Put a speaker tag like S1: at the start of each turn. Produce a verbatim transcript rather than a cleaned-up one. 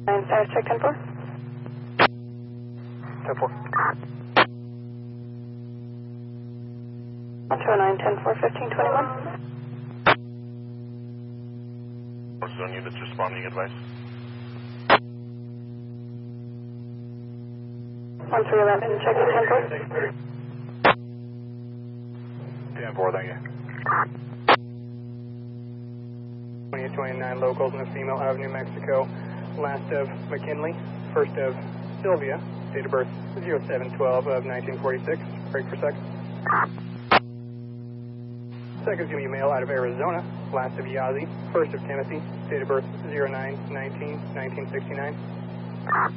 S1: nine, uh, check ten four.
S2: ten four.
S1: two oh nine, ten four, fifteen twenty-one.
S3: Zone units responding, advice.
S1: one three eleven, checking ten four.
S2: ten four, thank you. twenty-eight twenty-nine locals in the Female Avenue, Mexico. Last of McKinley, first of Sylvia, date of birth zero seven twelve of nineteen forty-six. Break for sec. Second's going to be male out of Arizona. Last of Yazzie, first of Timothy, date of birth zero nine nineteen nineteen sixty-nine.